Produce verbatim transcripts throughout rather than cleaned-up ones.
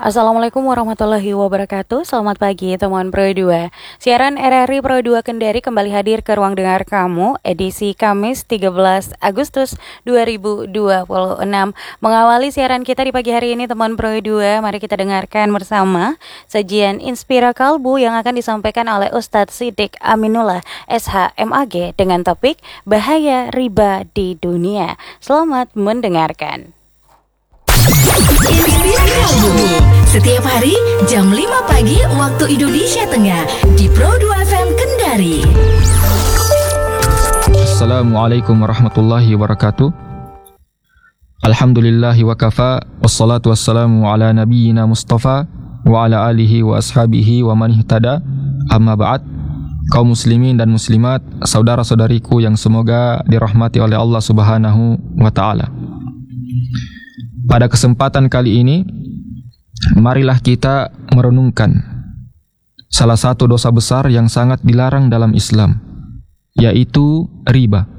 Assalamualaikum warahmatullahi wabarakatuh. Selamat pagi teman Pro dua. Siaran R R I Pro dua Kendari kembali hadir ke ruang dengar kamu edisi Kamis tiga belas Agustus dua ribu dua puluh enam. Mengawali siaran kita di pagi hari ini teman Pro dua, mari kita dengarkan bersama sajian Inspira Kalbu yang akan disampaikan oleh Ustadz Siddiq Aminullah S H M A G dengan topik Bahaya Riba di Dunia. Selamat mendengarkan. Inspira Kalbu setiap hari jam lima pagi waktu Indonesia Tengah di Pro dua F M Kendari. Assalamualaikum warahmatullahi wabarakatuh. Alhamdulillahi wa kafa, wassalatu wassalamu ala nabiyyina Mustafa wa ala alihi wa ashabihi wa man ihtada. Amma ba'd. Kaum muslimin dan muslimat, saudara-saudariku yang semoga dirahmati oleh Allah Subhanahu wa taala. Pada kesempatan kali ini, marilah kita merenungkan salah satu dosa besar yang sangat dilarang dalam Islam, yaitu riba.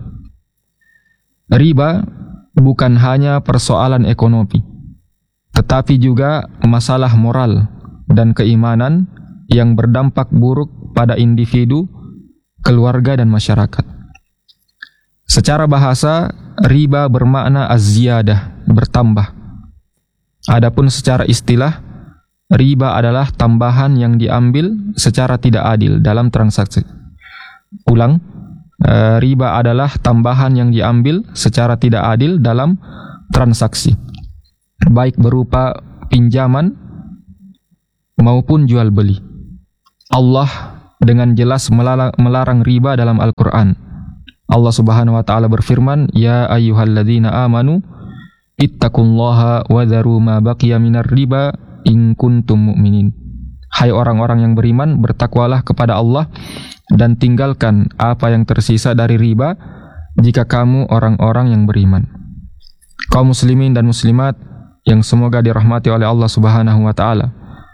Riba bukan hanya persoalan ekonomi, tetapi juga masalah moral dan keimanan yang berdampak buruk pada individu, keluarga, dan masyarakat. Secara bahasa, riba bermakna az-ziyadah, bertambah. Adapun secara istilah, riba adalah tambahan yang diambil secara tidak adil dalam transaksi. Ulang, e, riba adalah tambahan yang diambil secara tidak adil dalam transaksi, baik berupa pinjaman maupun jual beli. Allah dengan jelas melarang, melarang riba dalam Al-Quran. Allah Subhanahu wa taala berfirman, "Ya ayyuhalladzina amanu ittaqullaha wa dharu ma baqiya minar riba in kuntum mu'minin." Hai orang-orang yang beriman, bertakwalah kepada Allah dan tinggalkan apa yang tersisa dari riba jika kamu orang-orang yang beriman. Kaum muslimin dan muslimat yang semoga dirahmati oleh Allah Subhanahu wa taala.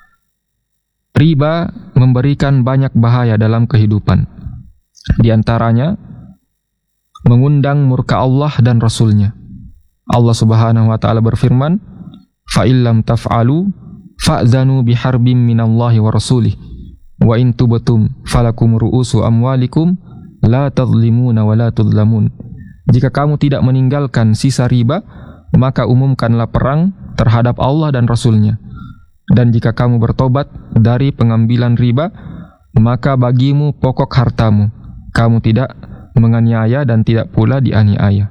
Riba memberikan banyak bahaya dalam kehidupan. Di antaranya mengundang murka Allah dan Rasul-Nya. Allah Subhanahu wa taala berfirman, "Fa illam taf'alu fa'zanu biharbin minallahi wa rasulih wa in tubtum falakum ru'usu amwalikum la tadhlimuna wa la tudlamun." Jika kamu tidak meninggalkan sisa riba, maka umumkanlah perang terhadap Allah dan Rasul-Nya. Dan jika kamu bertobat dari pengambilan riba, maka bagimu pokok hartamu. Kamu tidak menganiaya dan tidak pula dianiaya.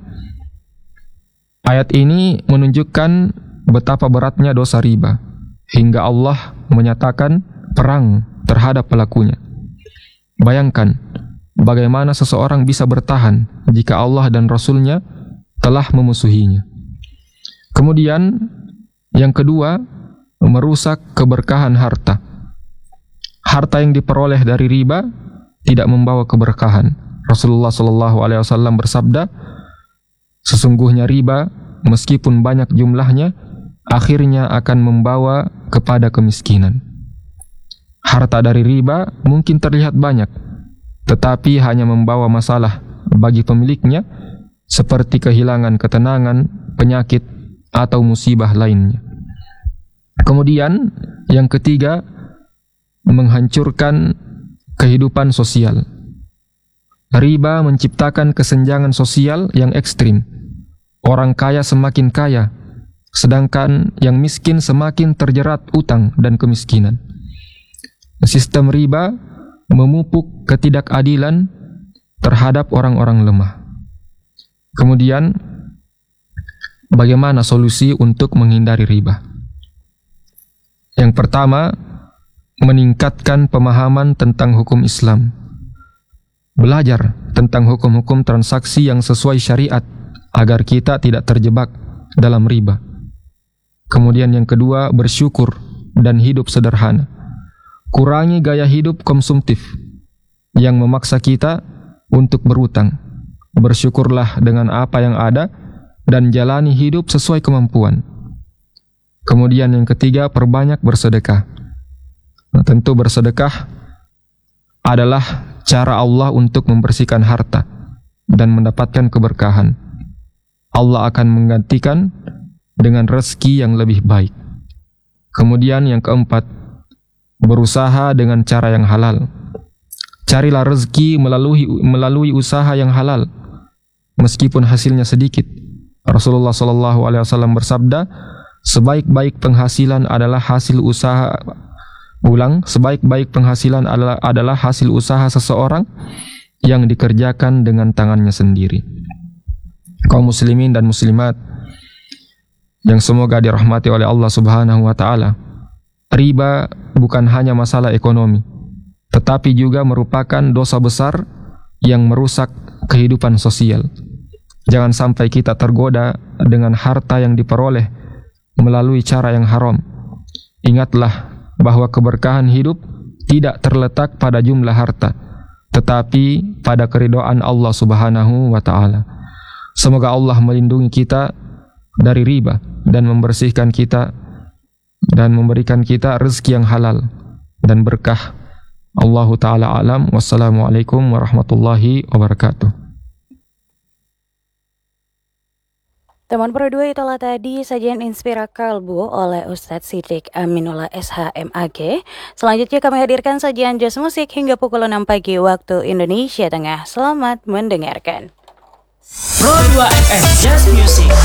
Ayat ini menunjukkan betapa beratnya dosa riba, hingga Allah menyatakan perang terhadap pelakunya. Bayangkan bagaimana seseorang bisa bertahan jika Allah dan Rasul-Nya telah memusuhinya. Kemudian yang kedua, merusak keberkahan harta. Harta yang diperoleh dari riba tidak membawa keberkahan. Rasulullah shallallahu alaihi wasallam bersabda, "Sesungguhnya riba, meskipun banyak jumlahnya, akhirnya akan membawa kepada kemiskinan." Harta dari riba mungkin terlihat banyak, tetapi hanya membawa masalah bagi pemiliknya, seperti kehilangan ketenangan, penyakit, atau musibah lainnya. Kemudian, yang ketiga, menghancurkan kehidupan sosial. Riba menciptakan kesenjangan sosial yang ekstrim. Orang kaya semakin kaya, sedangkan yang miskin semakin terjerat utang dan kemiskinan. Sistem riba memupuk ketidakadilan terhadap orang-orang lemah. Kemudian, bagaimana solusi untuk menghindari riba? Yang pertama, meningkatkan pemahaman tentang hukum Islam. Belajar tentang hukum-hukum transaksi yang sesuai syariat agar kita tidak terjebak dalam riba. Kemudian yang kedua, bersyukur dan hidup sederhana. Kurangi gaya hidup konsumtif yang memaksa kita untuk berutang. Bersyukurlah dengan apa yang ada dan jalani hidup sesuai kemampuan. Kemudian yang ketiga, perbanyak bersedekah. Nah, tentu bersedekah adalah cara Allah untuk membersihkan harta dan mendapatkan keberkahan. Allah akan menggantikan dengan rezeki yang lebih baik. Kemudian yang keempat, berusaha dengan cara yang halal. Carilah rezeki melalui melalui usaha yang halal, meskipun hasilnya sedikit. Rasulullah Shallallahu Alaihi Wasallam bersabda, sebaik-baik penghasilan adalah hasil usaha. Ulang, sebaik-baik penghasilan adalah adalah hasil usaha seseorang yang dikerjakan dengan tangannya sendiri. Kaum muslimin dan muslimat yang semoga dirahmati oleh Allah Subhanahu wa taala, riba bukan hanya masalah ekonomi, tetapi juga merupakan dosa besar yang merusak kehidupan sosial. Jangan sampai kita tergoda dengan harta yang diperoleh melalui cara yang haram. Ingatlah bahwa keberkahan hidup tidak terletak pada jumlah harta, tetapi pada keridhaan Allah Subhanahu wa taala. Semoga Allah melindungi kita dari riba dan membersihkan kita dan memberikan kita rezeki yang halal dan berkah. Allahu ta'ala alam. Wassalamualaikum warahmatullahi wabarakatuh. Teman Pro dua, itulah tadi sajian Inspira Kalbu oleh Ustadz Siddiq Aminullah S H M A G. Selanjutnya kami hadirkan sajian jazz musik hingga pukul enam pagi waktu Indonesia Tengah. Selamat mendengarkan. Pro dua F M Jazz Music.